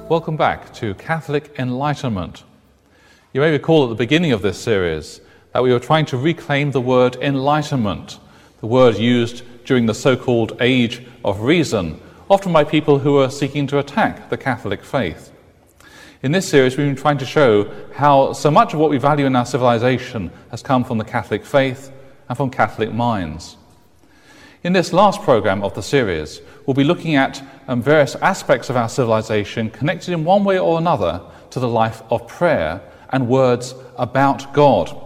Welcome back to Catholic Enlightenment. You may recall at the beginning of this series that we were trying to reclaim the word enlightenment, the word used during the so-called Age of Reason, often by people who were seeking to attack the Catholic faith. In this series, we've been trying to show how so much of what we value in our civilization has come from the Catholic faith and from Catholic minds. In this last program of the series, we'll be looking at various aspects of our civilization connected in one way or another to the life of prayer and words about God.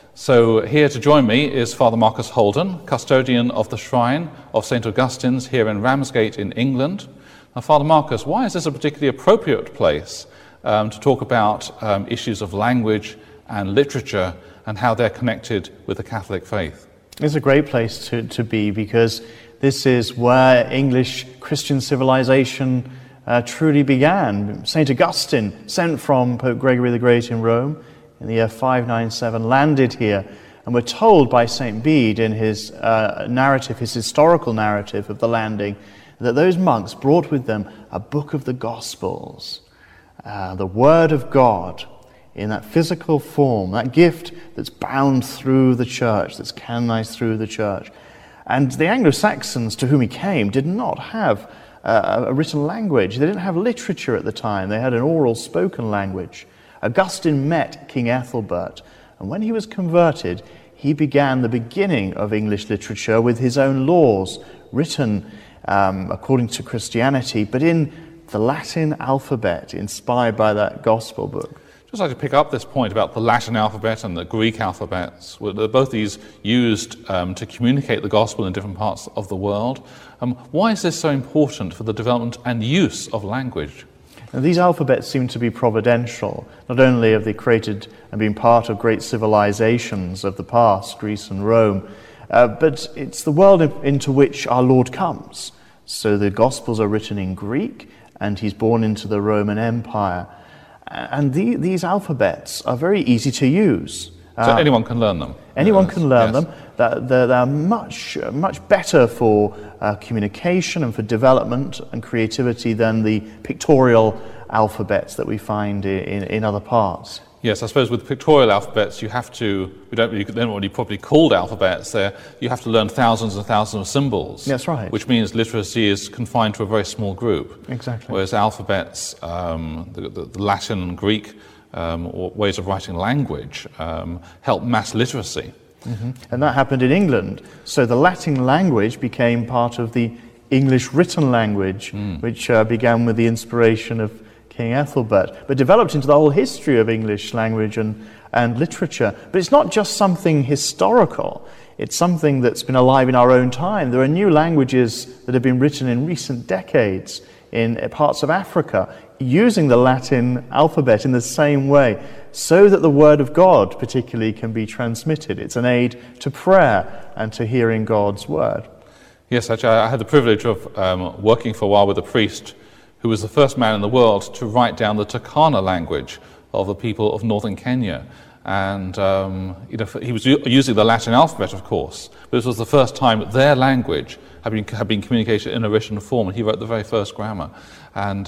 So here to join me is Father Marcus Holden, custodian of the Shrine of St. Augustine's here in Ramsgate in England. Now, Father Marcus, why is this a particularly appropriate place to talk about issues of language and literature and how they're connected with the Catholic faith? It's a great place to be because this is where English Christian civilization truly began. St. Augustine, sent from Pope Gregory the Great in Rome in the year 597, landed here, and we're told by St. Bede in his narrative, his historical narrative of the landing, that those monks brought with them a book of the Gospels, the Word of God, in that physical form, that gift that's bound through the church, that's canonized through the church. And the Anglo-Saxons to whom he came did not have a written language. They didn't have literature at the time. They had an oral spoken language. Augustine met King Ethelbert, and when he was converted, he began the beginning of English literature with his own laws, written according to Christianity, but in the Latin alphabet, inspired by that gospel book. I'd just like to pick up this point about the Latin alphabet and the Greek alphabets. Both these used to communicate the gospel in different parts of the world. Why is this so important for the development and use of language? Now, these alphabets seem to be providential. Not only have they created and been part of great civilizations of the past, Greece and Rome, but it's the world into which our Lord comes. So the Gospels are written in Greek, and he's born into the Roman Empire. And these alphabets are very easy to use. So anyone can learn them? Anyone can learn them. They're much better for communication and for development and creativity than the pictorial alphabets that we find in other parts. Yes, I suppose with pictorial alphabets, you have to, they're not really properly called alphabets, you have to learn thousands and thousands of symbols. That's right. Which means literacy is confined to a very small group. Exactly. Whereas alphabets, the Latin and Greek or ways of writing language help mass literacy. Mm-hmm. And that happened in England. So the Latin language became part of the English written language, which began with the inspiration of King Ethelbert, but developed into the whole history of English language and literature. But it's not just something historical, it's something that's been alive in our own time. There are new languages that have been written in recent decades in parts of Africa using the Latin alphabet in the same way, so that the Word of God particularly can be transmitted. It's an aid to prayer and to hearing God's Word. Yes, actually, I had the privilege of working for a while with a priest who was the first man in the world to write down the Turkana language of the people of northern Kenya. And he was using the Latin alphabet, of course, but this was the first time that their language had been communicated in a written form, and he wrote the very first grammar and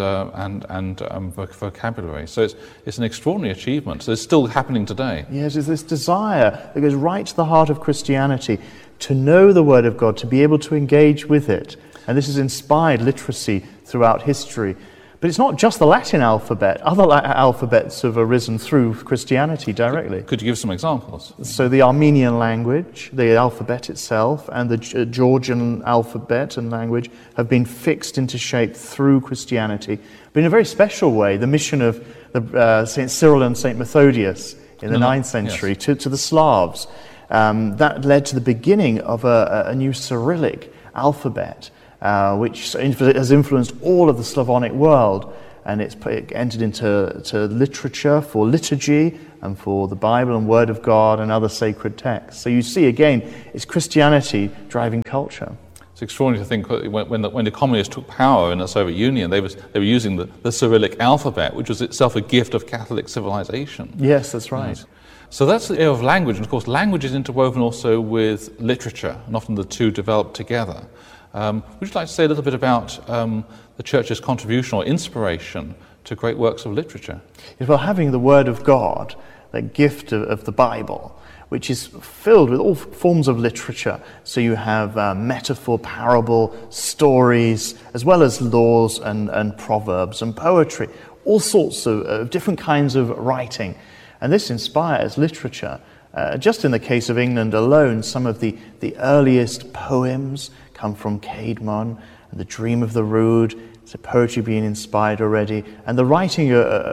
vocabulary. So it's an extraordinary achievement. So it's still happening today. Yes, there's this desire that goes right to the heart of Christianity to know the Word of God, to be able to engage with it. And this has inspired literacy throughout history. But it's not just the Latin alphabet. Other alphabets have arisen through Christianity directly. Could you give some examples? So the Armenian language, the alphabet itself, and the Georgian alphabet and language have been fixed into shape through Christianity. But in a very special way, the mission of St. Cyril and St. Methodius in the 9th century to the Slavs, that led to the beginning of a new Cyrillic alphabet, which has influenced all of the Slavonic world, and it entered into literature for liturgy and for the Bible and Word of God and other sacred texts. So you see, again, it's Christianity driving culture. It's extraordinary to think when the communists took power in the Soviet Union, they were using the Cyrillic alphabet, which was itself a gift of Catholic civilization. Yes, that's right. So that's the area of language, and of course language is interwoven also with literature, and often the two develop together. Would you like to say a little bit about the Church's contribution or inspiration to great works of literature? Yes, well, having the Word of God, that gift of the Bible, which is filled with all forms of literature. So you have metaphor, parable, stories, as well as laws and proverbs and poetry, all sorts of different kinds of writing. And this inspires literature. Just in the case of England alone, some of the earliest poems come from Caedmon, and the Dream of the Rood. So poetry being inspired already, and the writing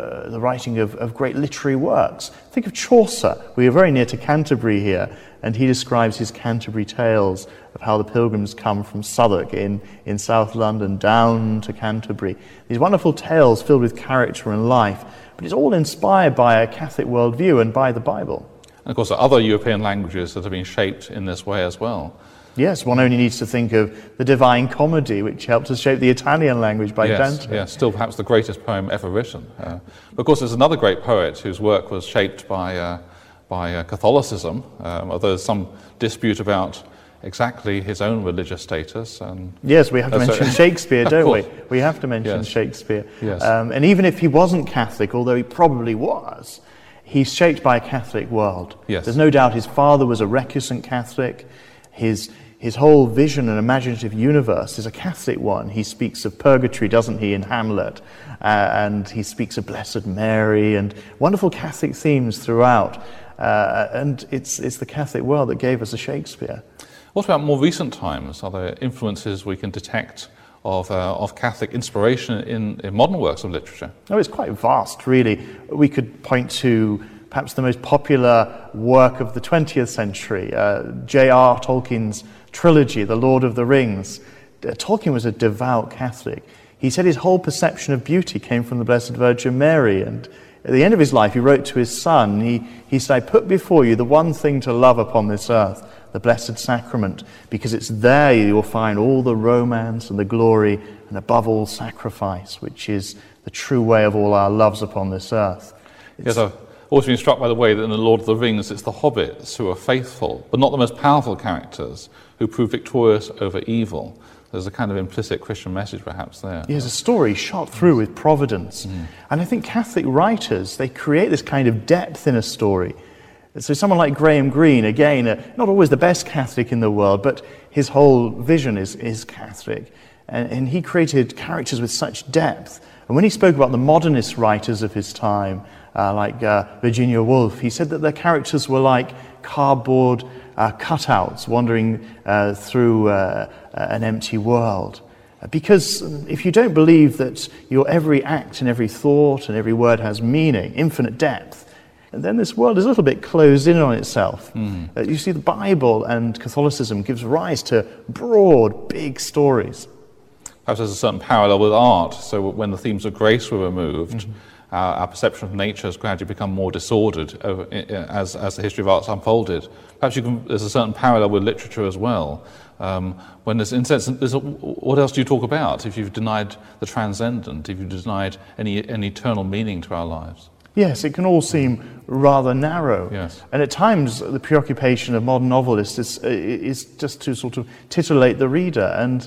of great literary works. Think of Chaucer. We are very near to Canterbury here, and he describes his Canterbury Tales of how the pilgrims come from Southwark in South London down to Canterbury. These wonderful tales filled with character and life, but it's all inspired by a Catholic worldview and by the Bible. And of course, there are other European languages that have been shaped in this way as well. Yes, one only needs to think of the Divine Comedy, which helped us shape the Italian language by Dante. Yes, still perhaps the greatest poem ever written. But of course, there's another great poet whose work was shaped by Catholicism, although there's some dispute about exactly his own religious status. Yes, we have to mention Shakespeare, don't we? We have to mention Shakespeare. Yes. And even if he wasn't Catholic, although he probably was, he's shaped by a Catholic world. Yes. There's no doubt his father was a recusant Catholic. His whole vision and imaginative universe is a Catholic one. He speaks of purgatory, doesn't he, in Hamlet? And he speaks of Blessed Mary and wonderful Catholic themes throughout. And it's the Catholic world that gave us a Shakespeare. What about more recent times? Are there influences we can detect of Catholic inspiration in modern works of literature? Oh, it's quite vast, really. We could point to perhaps the most popular work of the 20th century, J.R. Tolkien's trilogy, The Lord of the Rings. Tolkien was a devout Catholic. He said his whole perception of beauty came from the Blessed Virgin Mary, and at the end of his life he wrote to his son, he said, "I put before you the one thing to love upon this earth, the Blessed Sacrament, because it's there you will find all the romance and the glory, and above all sacrifice, which is the true way of all our loves upon this earth." Yes, I've always been struck by the way that in The Lord of the Rings it's the hobbits who are faithful, but not the most powerful characters, who prove victorious over evil. There's a kind of implicit Christian message perhaps there. There's a story shot through with providence. And I think Catholic writers, they create this kind of depth in a story. So someone like Graham Greene, again, not always the best Catholic in the world, but his whole vision is Catholic. And he created characters with such depth. And when he spoke about the modernist writers of his time, like Virginia Woolf, he said that their characters were like cardboard cutouts wandering through an empty world. Because if you don't believe that your every act and every thought and every word has meaning, infinite depth, then this world is a little bit closed in on itself. You see, the Bible and Catholicism gives rise to broad, big stories. Perhaps there's a certain parallel with art. So when the themes of grace were removed, our perception of nature has gradually become more disordered as the history of art's unfolded. Perhaps there's a certain parallel with literature as well. When there's, in sense, what else do you talk about if you've denied the transcendent, if you've denied any eternal meaning to our lives? Yes, it can all seem rather narrow. Yes. And at times the preoccupation of modern novelists is just to sort of titillate the reader, and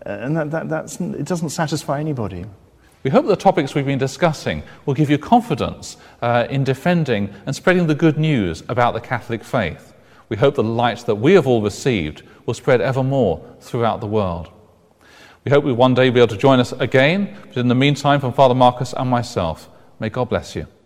it doesn't satisfy anybody. We hope the topics we've been discussing will give you confidence in defending and spreading the good news about the Catholic faith. We hope the light that we have all received will spread ever more throughout the world. We hope we one day be able to join us again, but in the meantime, from Father Marcus and myself, may God bless you.